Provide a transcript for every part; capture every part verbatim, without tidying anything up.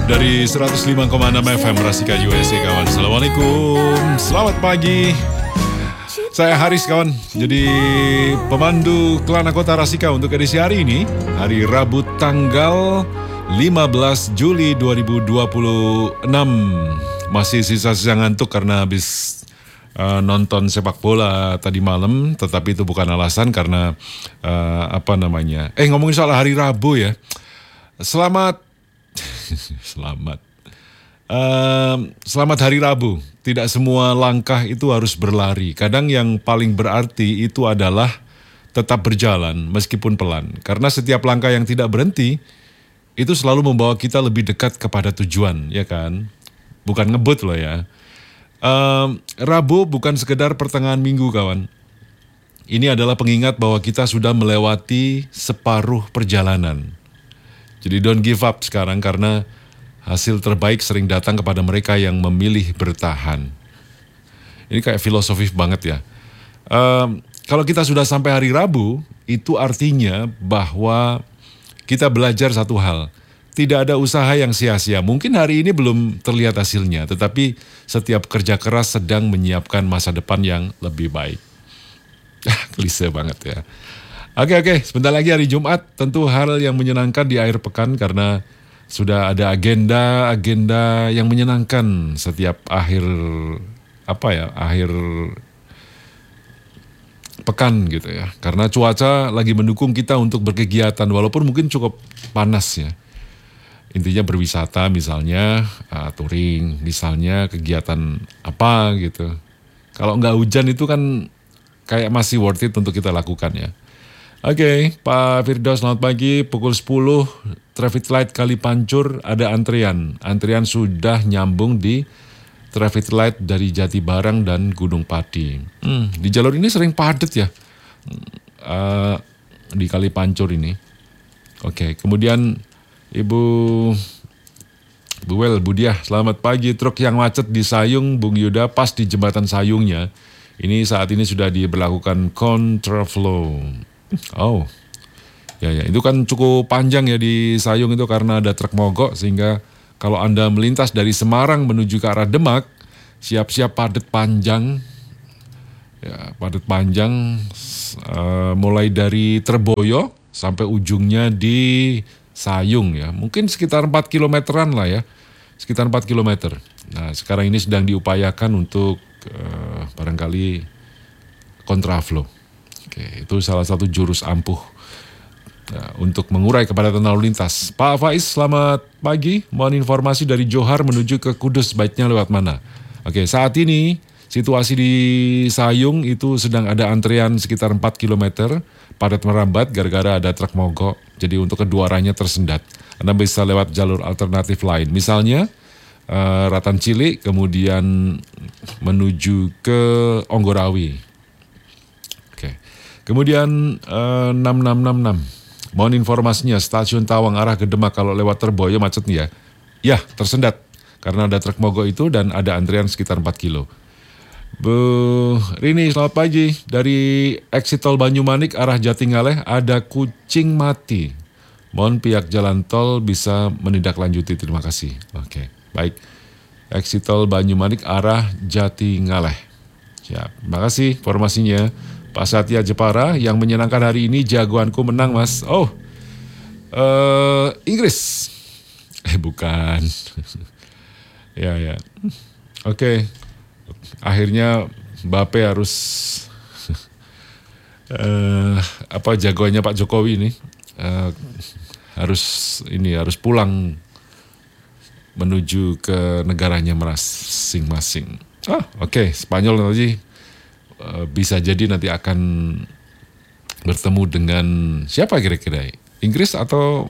Dari seratus lima koma enam F M Rasika U S A kawan. Assalamualaikum, selamat pagi. Saya Haris kawan, jadi pemandu Kelana Kota Rasika untuk edisi hari ini, hari Rabu tanggal lima belas Juli dua ribu dua puluh enam. Masih sisa-sisa ngantuk karena habis uh, nonton sepak bola tadi malam, tetapi itu bukan alasan karena uh, apa namanya. Eh ngomongin soal hari Rabu ya. Selamat Selamat uh, Selamat hari Rabu. Tidak semua langkah itu harus berlari. Kadang yang paling berarti itu adalah tetap berjalan meskipun pelan. Karena setiap langkah yang tidak berhenti itu selalu membawa kita lebih dekat kepada tujuan, ya kan? Bukan ngebut loh ya. uh, Rabu bukan sekedar pertengahan minggu kawan. Ini adalah pengingat bahwa kita sudah melewati separuh perjalanan. Jadi don't give up sekarang karena hasil terbaik sering datang kepada mereka yang memilih bertahan. Ini kayak filosofis banget ya. Um, kalau kita sudah sampai hari Rabu, itu artinya bahwa kita belajar satu hal. Tidak ada usaha yang sia-sia. Mungkin hari ini belum terlihat hasilnya, tetapi setiap kerja keras sedang menyiapkan masa depan yang lebih baik. Klise banget ya. Oke oke, sebentar lagi hari Jumat, tentu hal yang menyenangkan di akhir pekan karena sudah ada agenda-agenda yang menyenangkan setiap akhir apa ya, akhir pekan gitu ya. Karena cuaca lagi mendukung kita untuk berkegiatan walaupun mungkin cukup panas ya. Intinya berwisata misalnya, uh, touring, misalnya kegiatan apa gitu. Kalau nggak hujan itu kan kayak masih worth it untuk kita lakukan ya. Oke, okay, Pak Firdaus selamat pagi. Pukul sepuluh, traffic light Kali Pancur ada antrian. Antrian sudah nyambung di traffic light dari Jatibarang dan Gunung Pati. Hmm, di jalur ini sering padat ya, uh, di Kali Pancur ini. Oke, okay, kemudian Ibu Buwel Budiah, selamat pagi. Truk yang macet di Sayung, Bung Yuda, pas di jembatan Sayungnya. Ini saat ini sudah diberlakukan kontraflow. Oh, ya ya, itu kan cukup panjang ya di Sayung itu karena ada truk mogok sehingga kalau Anda melintas dari Semarang menuju ke arah Demak, siap-siap padat panjang, ya padat panjang, uh, mulai dari Terboyo sampai ujungnya di Sayung ya, mungkin sekitar empat kilometeran lah ya, sekitar empat kilometer. Nah sekarang ini sedang diupayakan untuk uh, barangkali kontraflow. Oke, itu salah satu jurus ampuh nah, untuk mengurai kepadatan lalu lintas. Pak Faiz, selamat pagi. Mohon informasi dari Johar menuju ke Kudus, baiknya lewat mana? Oke, saat ini situasi di Sayung itu sedang ada antrian sekitar empat kilometer, padat merambat gara-gara ada truk mogok. Jadi untuk kedua arahnya tersendat. Anda bisa lewat jalur alternatif lain. Misalnya uh, Ratan Cilik, kemudian menuju ke Onggorawi. Kemudian uh, enam enam enam enam, mohon informasinya stasiun Tawang arah ke Demak kalau lewat Terboyo macet nih ya. Ya tersendat karena ada truk mogok itu dan ada antrian sekitar empat kilo. Bu Rini selamat pagi, dari exit tol Banyumanik arah Jatingaleh ada kucing mati. Mohon pihak jalan tol bisa menindaklanjuti, terima kasih. Oke baik, exit tol Banyumanik arah Jatingaleh. Siap, terima kasih informasinya. Pak Satya Jepara, yang menyenangkan hari ini jagoanku menang mas. Oh, uh, Inggris. Eh bukan. ya ya. Oke. Okay. Akhirnya Mbappe harus uh, apa jagoannya Pak Jokowi ini uh, harus ini harus pulang menuju ke negaranya masing-masing. Ah oke, okay. Spanyol nanti bisa jadi nanti akan bertemu dengan siapa kira-kira? Inggris atau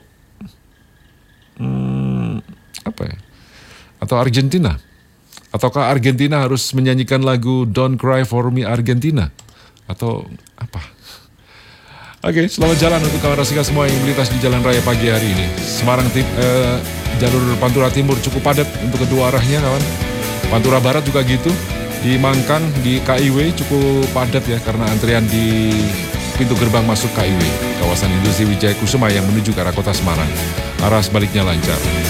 hmm, apa ya? Atau Argentina? Ataukah Argentina harus menyanyikan lagu Don't Cry For Me Argentina? Atau apa? Oke, okay, selamat jalan untuk kawan Rasika semua yang melintas di jalan raya pagi hari ini. Semarang tim, eh, jalur Pantura Timur cukup padat untuk kedua arahnya kawan. Pantura Barat juga gitu. Di Mangkang, di K I W cukup padat ya karena antrian di pintu gerbang masuk K I W, kawasan industri Wijaya Kusuma yang menuju ke arah kota Semarang. Arah sebaliknya lancar.